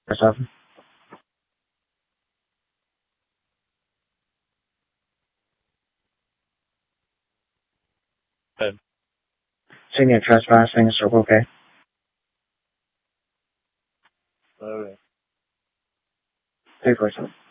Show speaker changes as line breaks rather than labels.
Press open.
Good.
Seeing you trespassing, Circle K.
Okay.
Pay for it.